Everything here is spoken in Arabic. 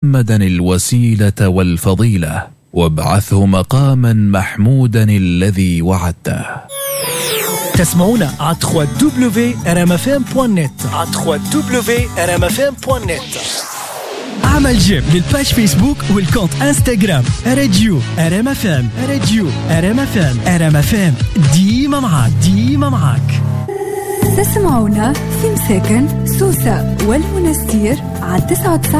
محمدا الوسيلة والفضيلة وابعثه مقاما محمودا الذي وعدته. تسمعونا على www.rmfm.net اعمل جيم للباج فيسبوك والكونت انستغرام راديو RMFM. RMFM ديما معاك. تسمعونا في مساكن سوسة والمنستير على 99